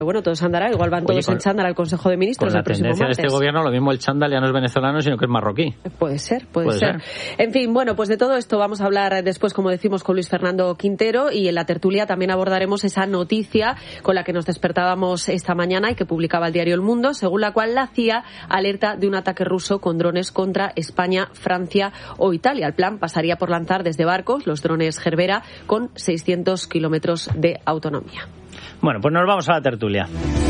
Bueno, todo se andará, igual van todos en chándal al Consejo de Ministros el próximo martes. Con la tendencia de este gobierno, lo mismo el chándal ya no es venezolano, sino que es marroquí. Puede ser. En fin, bueno, pues de todo esto vamos a hablar después, como decimos, con Luis Fernando Quintero, y en la tertulia también abordaremos esa noticia con la que nos despertábamos esta mañana y que publicaba el diario El Mundo, según la cual la CIA alerta de un ataque ruso con drones contra España, Francia o Italia. El plan pasaría por lanzar desde barcos los drones Gerbera con 600 kilómetros de autonomía. Bueno, pues nos vamos a la tertulia.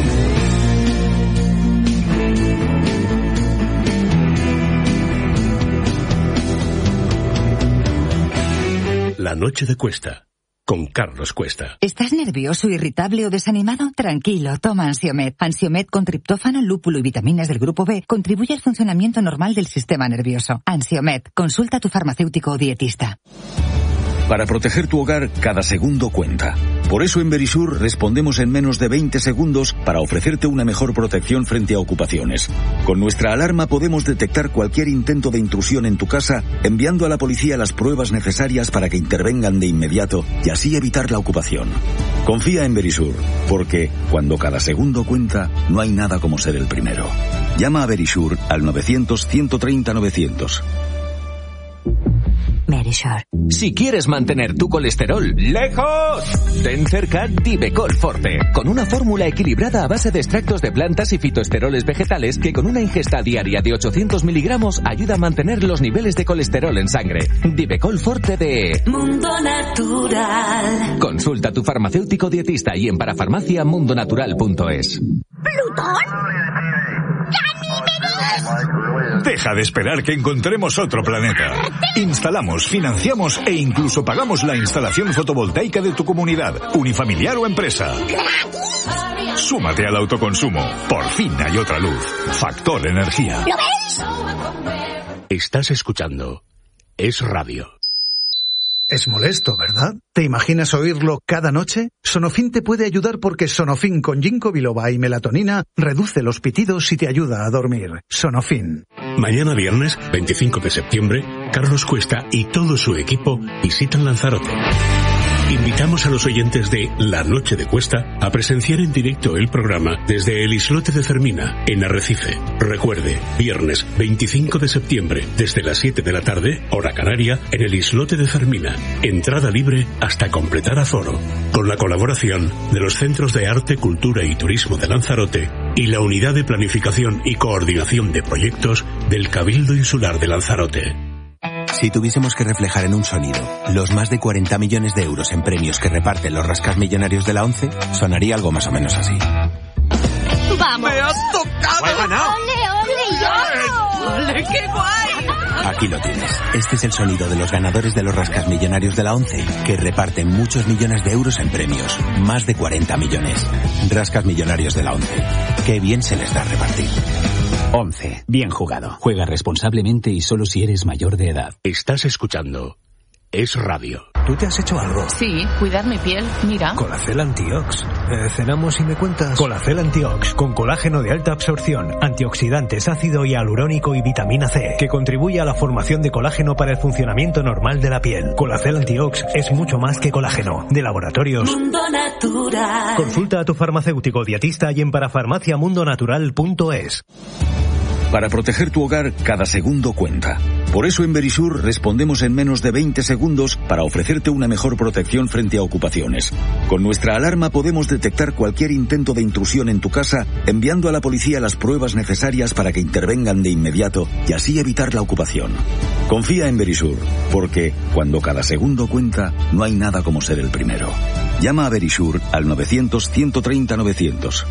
La noche de Cuesta, con Carlos Cuesta. ¿Estás nervioso, irritable o desanimado? Tranquilo, toma Ansiomed. Ansiomed con triptófano, lúpulo y vitaminas del grupo B contribuye al funcionamiento normal del sistema nervioso. Ansiomed, consulta a tu farmacéutico o dietista. Para proteger tu hogar, cada segundo cuenta. Por eso en Verisur respondemos en menos de 20 segundos para ofrecerte una mejor protección frente a ocupaciones. Con nuestra alarma podemos detectar cualquier intento de intrusión en tu casa, enviando a la policía las pruebas necesarias para que intervengan de inmediato y así evitar la ocupación. Confía en Verisur, porque cuando cada segundo cuenta, no hay nada como ser el primero. Llama a Verisur al 900-130-900. Verisur. Si quieres mantener tu colesterol lejos, ten cerca Divecol Forte, con una fórmula equilibrada a base de extractos de plantas y fitoesteroles vegetales que con una ingesta diaria de 800 miligramos ayuda a mantener los niveles de colesterol en sangre. Divecol Forte de Mundo Natural. Consulta a tu farmacéutico dietista y en parafarmaciamundonatural.es. ¿Plutón? Deja de esperar que encontremos otro planeta. Instalamos, financiamos e incluso pagamos la instalación fotovoltaica de tu comunidad, unifamiliar o empresa. Súmate al autoconsumo. Por fin hay otra luz. Factor Energía. ¿Lo ves? Estás escuchando Es Radio. Es molesto, ¿verdad? ¿Te imaginas oírlo cada noche? Sonofin te puede ayudar porque Sonofin con ginkgo biloba y melatonina reduce los pitidos y te ayuda a dormir. Sonofin. Mañana viernes, 25 de septiembre, Carlos Cuesta y todo su equipo visitan Lanzarote. Invitamos a los oyentes de La Noche de Cuesta a presenciar en directo el programa desde el islote de Fermina, en Arrecife. Recuerde, viernes 25 de septiembre, desde las 7 de la tarde, hora canaria, en el islote de Fermina. Entrada libre hasta completar aforo. Con la colaboración de los Centros de Arte, Cultura y Turismo de Lanzarote y la Unidad de Planificación y Coordinación de Proyectos del Cabildo Insular de Lanzarote. Si tuviésemos que reflejar en un sonido los más de 40 millones de euros en premios que reparten los rascasmillonarios de la ONCE, sonaría algo más o menos así. ¡Vamos! ¡Me has tocado! ¡He ganado! ¡Ole, ¡Ole, qué guay! Aquí lo tienes. Este es el sonido de los ganadores de los rascasmillonarios de la ONCE, que reparten muchos millones de euros en premios. Más de 40 millones. Rascasmillonarios de la ONCE. Qué bien se les da repartir. 11. Bien jugado. Juega responsablemente y solo si eres mayor de edad. Estás escuchando Es Radio. ¿Tú te has hecho algo? Sí, cuidar mi piel, mira. Colacel Antiox. Cenamos y me cuentas. Colacel Antiox, con colágeno de alta absorción, antioxidantes, ácido hialurónico y vitamina C, que contribuye a la formación de colágeno para el funcionamiento normal de la piel. Colacel Antiox es mucho más que colágeno. De Laboratorios Mundo Natural. Consulta a tu farmacéutico dietista y en parafarmaciamundonatural.es. Para proteger tu hogar, cada segundo cuenta. Por eso en Verisur respondemos en menos de 20 segundos para ofrecerte una mejor protección frente a ocupaciones. Con nuestra alarma podemos detectar cualquier intento de intrusión en tu casa, enviando a la policía las pruebas necesarias para que intervengan de inmediato y así evitar la ocupación. Confía en Verisur, porque cuando cada segundo cuenta, no hay nada como ser el primero. Llama a Verisur al 900-130-900.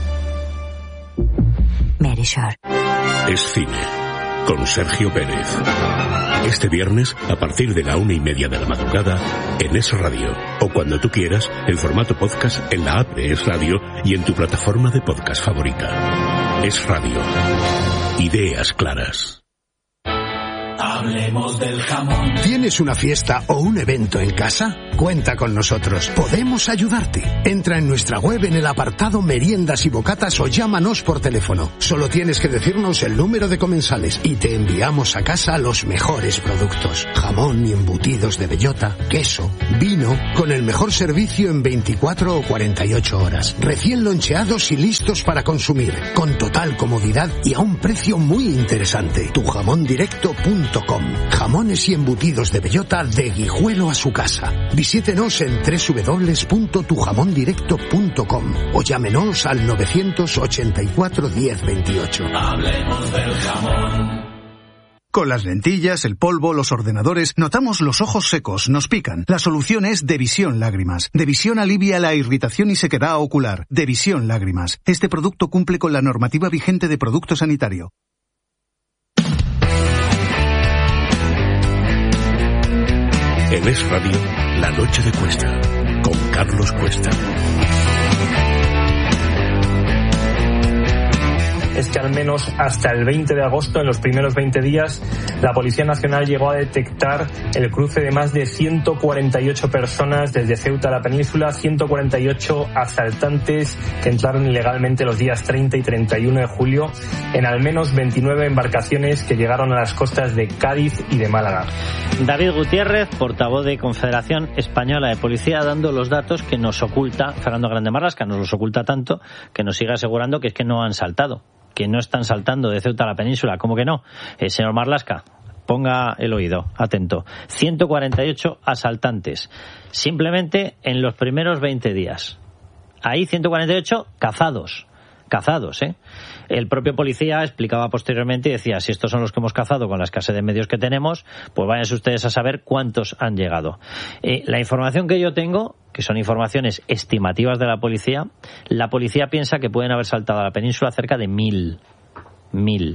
Verisur. Es cine, con Sergio Pérez. Este viernes, a partir de la 1:30 de la madrugada, en Es Radio. O cuando tú quieras, en formato podcast en la app de Es Radio y en tu plataforma de podcast favorita. Es Radio. Ideas claras. Hablemos del jamón. ¿Tienes una fiesta o un evento en casa? Cuenta con nosotros. Podemos ayudarte. Entra en nuestra web en el apartado meriendas y bocatas o llámanos por teléfono. Solo tienes que decirnos el número de comensales y te enviamos a casa los mejores productos. Jamón y embutidos de bellota, queso, vino, con el mejor servicio en 24 o 48 horas. Recién loncheados y listos para consumir. Con total comodidad y a un precio muy interesante. Tujamondirecto.com. Jamones y embutidos de bellota de Guijuelo a su casa. Visítenos en www.tujamondirecto.com o llámenos al 984 10 28. Hablemos del jamón. Con las lentillas, el polvo, los ordenadores, notamos los ojos secos, nos pican. La solución es Devisión Lágrimas. Devisión alivia la irritación y sequedad ocular. Devisión Lágrimas. Este producto cumple con la normativa vigente de producto sanitario. En Es Radio, La Noche de Cuesta, con Carlos Cuesta. Es que al menos hasta el 20 de agosto, en los primeros 20 días, la Policía Nacional llegó a detectar el cruce de más de 148 personas desde Ceuta a la península, 148 asaltantes que entraron ilegalmente los días 30 y 31 de julio en al menos 29 embarcaciones que llegaron a las costas de Cádiz y de Málaga. David Gutiérrez, portavoz de Confederación Española de Policía, dando los datos que nos oculta Fernando Grande Marlaska, nos los oculta tanto que nos sigue asegurando que es que no han saltado, que no están saltando de Ceuta a la península. ¿Cómo que no? Señor Marlaska, ponga el oído, atento. 148 asaltantes, simplemente en los primeros 20 días. Ahí 148 cazados, ¿eh? El propio policía explicaba posteriormente y decía, si estos son los que hemos cazado con la escasez de medios que tenemos, pues váyanse ustedes a saber cuántos han llegado. La información que yo tengo, que son informaciones estimativas de la policía piensa que pueden haber saltado a la península cerca de 1.000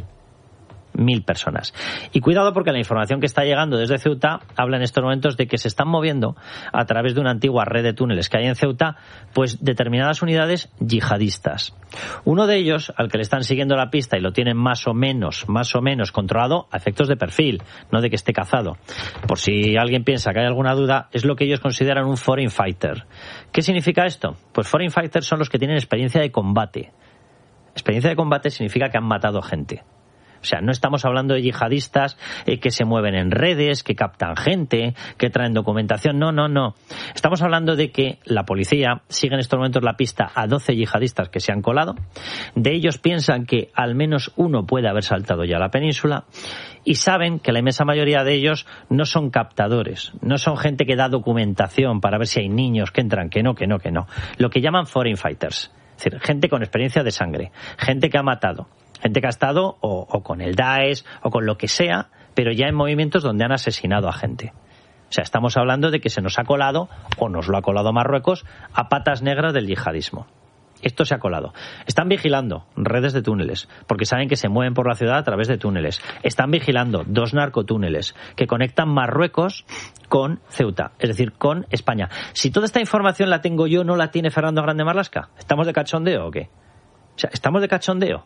personas. Y cuidado, porque la información que está llegando desde Ceuta habla en estos momentos de que se están moviendo a través de una antigua red de túneles que hay en Ceuta, pues determinadas unidades yihadistas. Uno de ellos, al que le están siguiendo la pista y lo tienen más o menos controlado a efectos de perfil, no de que esté cazado. Por si alguien piensa que hay alguna duda, es lo que ellos consideran un foreign fighter. ¿Qué significa esto? Pues foreign fighters son los que tienen experiencia de combate. Experiencia de combate significa que han matado gente. O sea, no estamos hablando de yihadistas que se mueven en redes, que captan gente, que traen documentación. No. Estamos hablando de que la policía sigue en estos momentos la pista a 12 yihadistas que se han colado. De ellos piensan que al menos uno puede haber saltado ya a la península. Y saben que la inmensa mayoría de ellos no son captadores, no son gente que da documentación para ver si hay niños que entran, que no. Lo que llaman foreign fighters. Es decir, gente con experiencia de sangre, gente que ha matado. Gente que ha estado o con el Daesh o con lo que sea, pero ya en movimientos donde han asesinado a gente. O sea, estamos hablando de que se nos ha colado, o nos lo ha colado Marruecos, a patas negras del yihadismo. Esto se ha colado. Están vigilando redes de túneles, porque saben que se mueven por la ciudad a través de túneles. Están vigilando 2 narcotúneles que conectan Marruecos con Ceuta, es decir, con España. Si toda esta información la tengo yo, ¿no la tiene Fernando Grande Marlaska? ¿Estamos de cachondeo o qué? O sea, ¿estamos de cachondeo?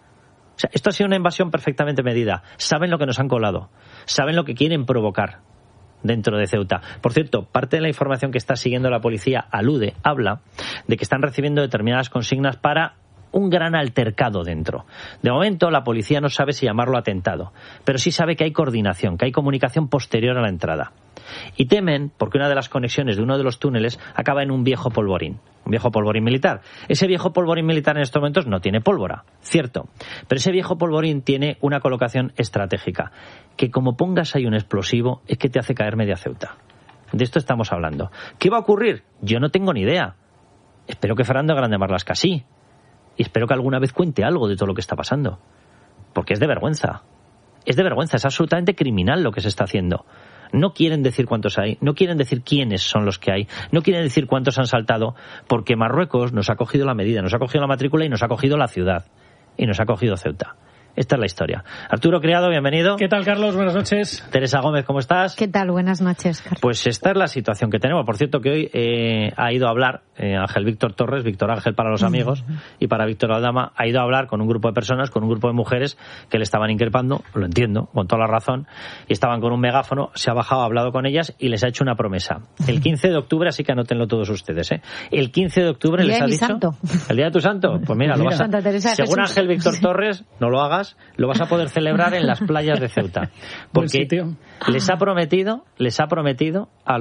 O sea, esto ha sido una invasión perfectamente medida. Saben lo que nos han colado. Saben lo que quieren provocar dentro de Ceuta. Por cierto, parte de la información que está siguiendo la policía habla de que están recibiendo determinadas consignas para un gran altercado dentro. De momento, la policía no sabe si llamarlo atentado, pero sí sabe que hay coordinación, que hay comunicación posterior a la entrada. Y temen porque una de las conexiones de uno de los túneles acaba en un viejo polvorín militar. Ese viejo polvorín militar en estos momentos no tiene pólvora, cierto, pero ese viejo polvorín tiene una colocación estratégica, que como pongas ahí un explosivo es que te hace caer media Ceuta. De esto estamos hablando. ¿Qué va a ocurrir? Yo no tengo ni idea. Espero que Fernando Grande Marlaska sí, y espero que alguna vez cuente algo de todo lo que está pasando, porque es de vergüenza, es absolutamente criminal lo que se está haciendo. No quieren decir cuántos hay, no quieren decir quiénes son los que hay, no quieren decir cuántos han saltado, porque Marruecos nos ha cogido la medida, nos ha cogido la matrícula y nos ha cogido la ciudad, y nos ha cogido Ceuta. Esta es la historia. Arturo Criado, bienvenido. ¿Qué tal, Carlos? Buenas noches. Teresa Gómez, ¿cómo estás? ¿Qué tal? Buenas noches, Carlos. Pues esta es la situación que tenemos. Por cierto, que hoy ha ido a hablar Ángel Víctor Torres, Víctor Ángel para los amigos, y para Víctor Aldama, ha ido a hablar con un grupo de personas, con un grupo de mujeres que le estaban increpando, lo entiendo, con toda la razón, y estaban con un megáfono, se ha bajado, ha hablado con ellas y les ha hecho una promesa. El 15 de octubre, así que anótenlo todos ustedes, el 15 de octubre les ha dicho... Santo. ¿El día de tu santo? Pues mira, lo vas a... Santa Teresa de Según Jesús. Ángel Víctor Torres, no lo hagas, lo vas a poder celebrar en las playas de Ceuta. Porque les ha prometido a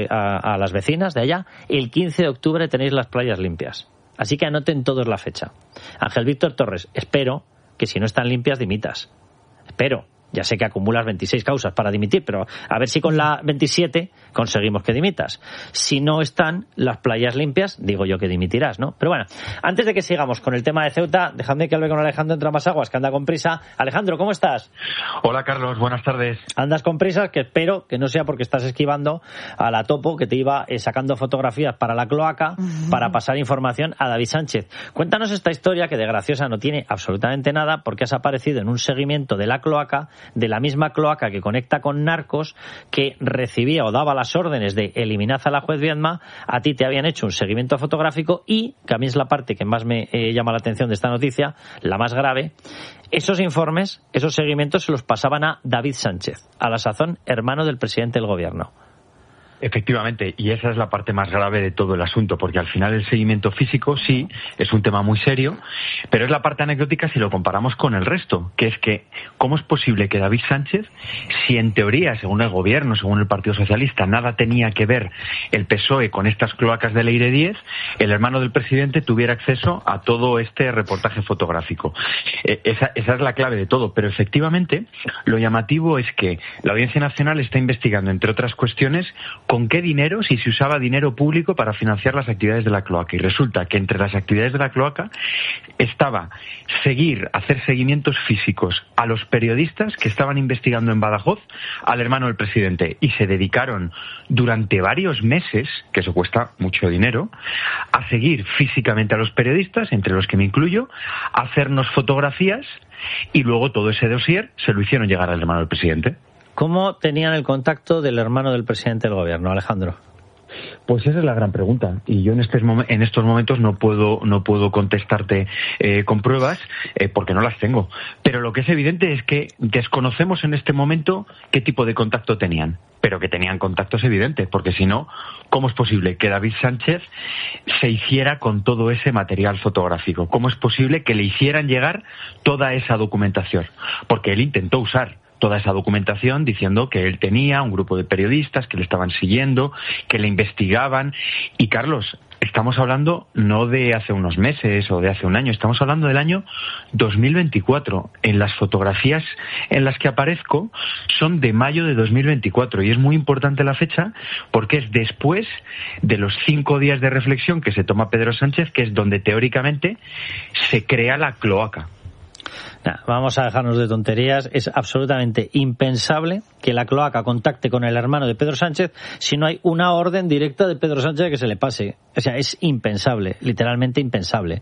las vecinas de allá, el 15 de octubre tenéis las playas limpias. Así que anoten todos la fecha. Ángel Víctor Torres, espero que si no están limpias dimitas. Espero. Ya sé que acumulas 26 causas para dimitir, pero a ver si con la 27 conseguimos que dimitas. Si no están las playas limpias, digo yo que dimitirás, ¿no? Pero bueno, antes de que sigamos con el tema de Ceuta, dejadme que hable con Alejandro entre más aguas, que anda con prisa. Alejandro, ¿cómo estás? Hola, Carlos, buenas tardes. Andas con prisas, que espero que no sea porque estás esquivando a la Topo, que te iba sacando fotografías para la cloaca, para pasar información a David Sánchez. Cuéntanos esta historia, que de graciosa no tiene absolutamente nada, porque has aparecido en un seguimiento de la cloaca, de la misma cloaca que conecta con Narcos, que recibía o daba las órdenes de eliminad a la juez Viedma. A ti te habían hecho un seguimiento fotográfico y, que a mí es la parte que más me llama la atención de esta noticia, la más grave, esos informes, esos seguimientos se los pasaban a David Sánchez, a la sazón hermano del presidente del gobierno. Efectivamente, y esa es la parte más grave de todo el asunto, porque al final el seguimiento físico sí es un tema muy serio, pero es la parte anecdótica si lo comparamos con el resto, que es que ¿cómo es posible que David Sánchez, si en teoría, según el gobierno, según el Partido Socialista, nada tenía que ver el PSOE con estas cloacas de Leire 10, el hermano del presidente tuviera acceso a todo este reportaje fotográfico? Esa es la clave de todo, pero efectivamente lo llamativo es que la Audiencia Nacional está investigando, entre otras cuestiones, con qué dinero, si se usaba dinero público para financiar las actividades de la cloaca. Y resulta que entre las actividades de la cloaca estaba hacer seguimientos físicos a los periodistas que estaban investigando en Badajoz al hermano del presidente. Y se dedicaron durante varios meses, que eso cuesta mucho dinero, a seguir físicamente a los periodistas, entre los que me incluyo, a hacernos fotografías, y luego todo ese dossier se lo hicieron llegar al hermano del presidente. ¿Cómo tenían el contacto del hermano del presidente del gobierno, Alejandro? Pues esa es la gran pregunta, y yo en estos momentos no puedo contestarte con pruebas porque no las tengo, pero lo que es evidente es que desconocemos en este momento qué tipo de contacto tenían, pero que tenían contacto es evidente, porque si no, ¿cómo es posible que David Sánchez se hiciera con todo ese material fotográfico? ¿Cómo es posible que le hicieran llegar toda esa documentación? Porque él intentó usar toda esa documentación diciendo que él tenía un grupo de periodistas que le estaban siguiendo, que le investigaban. Y Carlos, estamos hablando no de hace unos meses o de hace un año, estamos hablando del año 2024. En las fotografías en las que aparezco son de mayo de 2024, y es muy importante la fecha porque es después de los 5 días de reflexión que se toma Pedro Sánchez, que es donde teóricamente se crea la cloaca. Vamos a dejarnos de tonterías. Es absolutamente impensable que la cloaca contacte con el hermano de Pedro Sánchez si no hay una orden directa de Pedro Sánchez que se le pase. O sea, es impensable, literalmente impensable.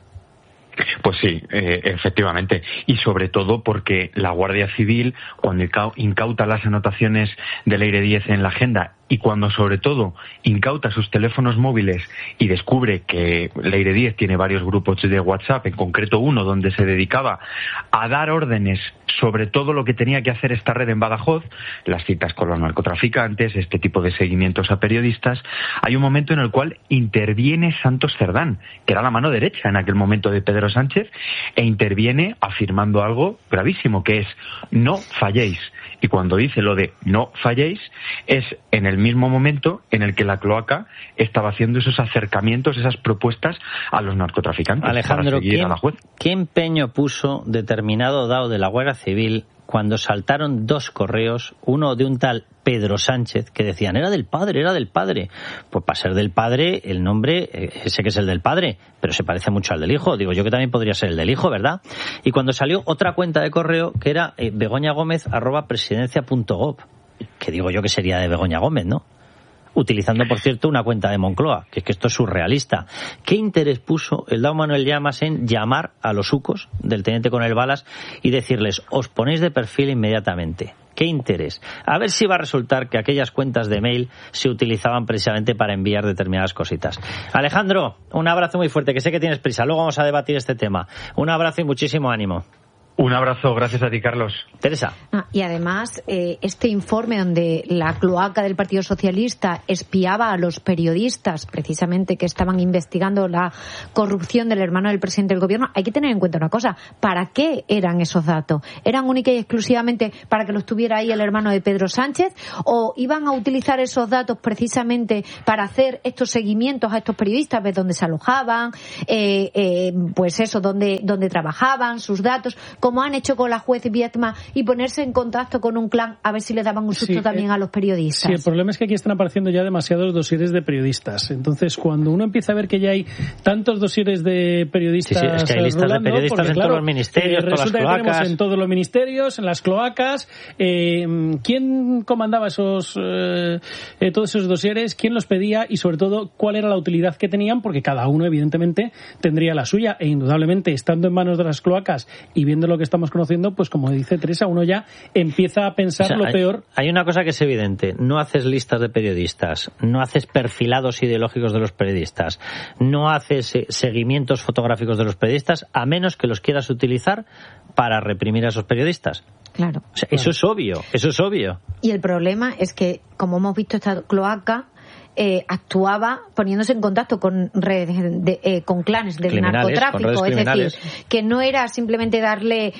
Pues sí, efectivamente. Y sobre todo porque la Guardia Civil, cuando incauta las anotaciones de Leire 10 en la agenda, y cuando sobre todo incauta sus teléfonos móviles y descubre que Leire 10 tiene varios grupos de WhatsApp, en concreto uno donde se dedicaba a dar órdenes sobre todo lo que tenía que hacer esta red en Badajoz, las citas con los narcotraficantes, este tipo de seguimientos a periodistas, hay un momento en el cual interviene Santos Cerdán, que era la mano derecha en aquel momento de Pedro Sánchez, e interviene afirmando algo gravísimo, que es no falléis. Y cuando dice lo de no falléis, es en el mismo momento en el que la cloaca estaba haciendo esos acercamientos, esas propuestas a los narcotraficantes. Alejandro, para seguir a la juez. ¿Qué empeño puso determinado dado de la Guardia Civil cuando saltaron 2 correos, uno de un tal Pedro Sánchez, que decían era del padre? Pues para ser del padre, el nombre, sé que es el del padre, pero se parece mucho al del hijo. Digo yo que también podría ser el del hijo, ¿verdad? Y cuando salió otra cuenta de correo que era begoñagomez@presidencia.gov, que digo yo que sería de Begoña Gómez, ¿no? utilizando, por cierto, una cuenta de Moncloa, que es que esto es surrealista. ¿Qué interés puso el Dao Manuel Llamas en llamar a los ucos del teniente coronel Balas y decirles, os ponéis de perfil inmediatamente? ¿Qué interés? A ver si va a resultar que aquellas cuentas de mail se utilizaban precisamente para enviar determinadas cositas. Alejandro, un abrazo muy fuerte, que sé que tienes prisa. Luego vamos a debatir este tema. Un abrazo y muchísimo ánimo. Un abrazo, gracias a ti, Carlos. Teresa. Y además, este informe donde la cloaca del Partido Socialista espiaba a los periodistas, precisamente, que estaban investigando la corrupción del hermano del presidente del gobierno, hay que tener en cuenta una cosa. ¿Para qué eran esos datos? ¿Eran única y exclusivamente para que los tuviera ahí el hermano de Pedro Sánchez? ¿O iban a utilizar esos datos precisamente para hacer estos seguimientos a estos periodistas, ver dónde se alojaban, pues eso, dónde trabajaban, sus datos, como han hecho con la juez Viedma, y ponerse en contacto con un clan a ver si le daban un susto también a los periodistas? Sí, el problema es que aquí están apareciendo ya demasiados dosieres de periodistas. Entonces, cuando uno empieza a ver que ya hay tantos dosieres de periodistas, es que hay listas rolando, de periodistas porque, en todos los ministerios, todas las resulta que cloacas. tenemos en todos los ministerios, en las cloacas. ¿Quién comandaba todos esos dosieres? ¿Quién los pedía? Y sobre todo, ¿cuál era la utilidad que tenían? Porque cada uno, evidentemente, tendría la suya. E indudablemente, estando en manos de las cloacas y viendo lo que estamos conociendo, pues como dice Teresa, uno ya empieza a pensar lo peor. Hay una cosa que es evidente: no haces listas de periodistas, no haces perfilados ideológicos de los periodistas, no haces seguimientos fotográficos de los periodistas, a menos que los quieras utilizar para reprimir a esos periodistas. Claro. O sea, eso es obvio, eso es obvio. Y el problema es que, como hemos visto, esta cloaca actuaba poniéndose en contacto con redes con clanes del narcotráfico, es decir, que no era simplemente darle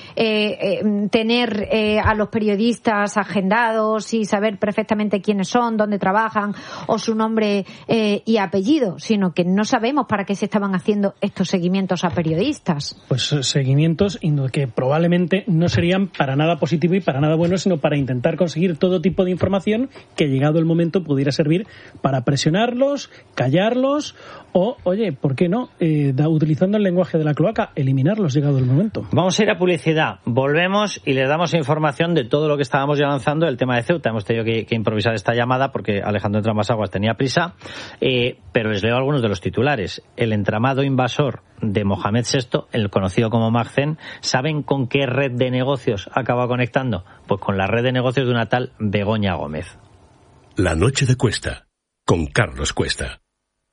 tener a los periodistas agendados y saber perfectamente quiénes son, dónde trabajan o su nombre y apellido, sino que no sabemos para qué se estaban haciendo estos seguimientos a periodistas. Pues seguimientos que probablemente no serían para nada positivo y para nada bueno, sino para intentar conseguir todo tipo de información que, llegado el momento, pudiera servir para presionarlos, callarlos o, oye, ¿por qué no? Utilizando el lenguaje de la cloaca, eliminarlos llegado el momento. Vamos a ir a publicidad, volvemos y les damos información de todo lo que estábamos ya lanzando del tema de Ceuta. Hemos tenido que improvisar esta llamada porque Alejandro Entramasaguas tenía prisa, pero les leo algunos de los titulares. El entramado invasor de Mohamed VI, el conocido como Magzen, ¿saben con qué red de negocios acaba conectando? Pues con la red de negocios de una tal Begoña Gómez. La noche de Cuesta, con Carlos Cuesta.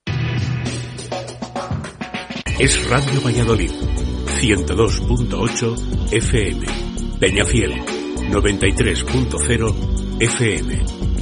Es Radio Valladolid, 102.8 FM, Peñafiel, 93.0 FM.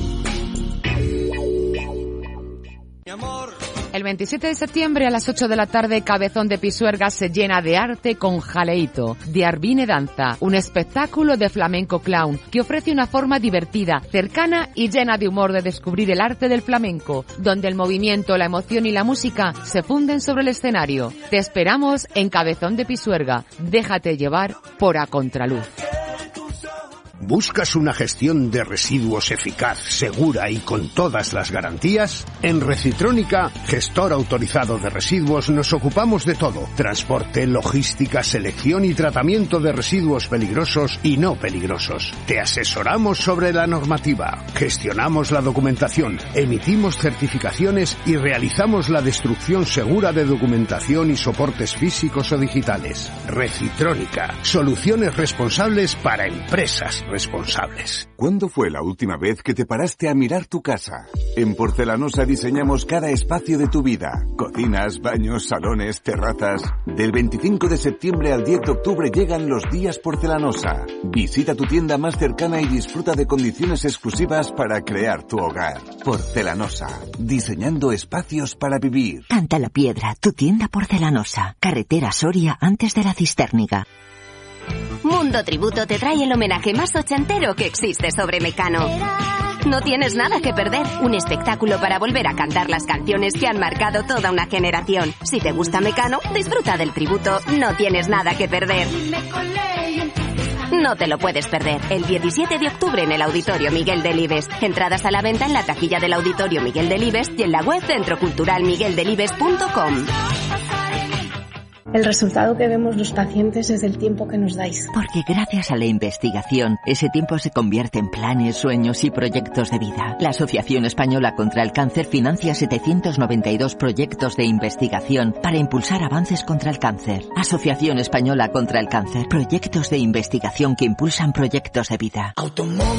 El 27 de septiembre a las 8 de la tarde, Cabezón de Pisuerga se llena de arte con Jaleito, de Arvine Danza, un espectáculo de flamenco clown que ofrece una forma divertida, cercana y llena de humor de descubrir el arte del flamenco, donde el movimiento, la emoción y la música se funden sobre el escenario. Te esperamos en Cabezón de Pisuerga. Déjate llevar por A Contraluz. ¿Buscas una gestión de residuos eficaz, segura y con todas las garantías? En Recitrónica, gestor autorizado de residuos, nos ocupamos de todo: transporte, logística, selección y tratamiento de residuos peligrosos y no peligrosos. Te asesoramos sobre la normativa, gestionamos la documentación, emitimos certificaciones y realizamos la destrucción segura de documentación y soportes físicos o digitales. Recitrónica, soluciones responsables para empresas responsables. ¿Cuándo fue la última vez que te paraste a mirar tu casa? En Porcelanosa diseñamos cada espacio de tu vida. Cocinas, baños, salones, terrazas. Del 25 de septiembre al 10 de octubre llegan los días Porcelanosa. Visita tu tienda más cercana y disfruta de condiciones exclusivas para crear tu hogar. Porcelanosa, diseñando espacios para vivir. Canta la Piedra, tu tienda Porcelanosa. Carretera Soria antes de la Cisterniga. Mundo Tributo te trae el homenaje más ochentero que existe sobre Mecano. No tienes nada que perder. Un espectáculo para volver a cantar las canciones que han marcado toda una generación. Si te gusta Mecano, disfruta del tributo. No tienes nada que perder. No te lo puedes perder. El 17 de octubre en el Auditorio Miguel Delibes. Entradas a la venta en la taquilla del Auditorio Miguel Delibes y en la web centroculturalmigueldelibes.com. El resultado que vemos los pacientes es el tiempo que nos dais. Porque gracias a la investigación, ese tiempo se convierte en planes, sueños y proyectos de vida. La Asociación Española contra el Cáncer financia 792 proyectos de investigación para impulsar avances contra el cáncer. Asociación Española contra el Cáncer. Proyectos de investigación que impulsan proyectos de vida.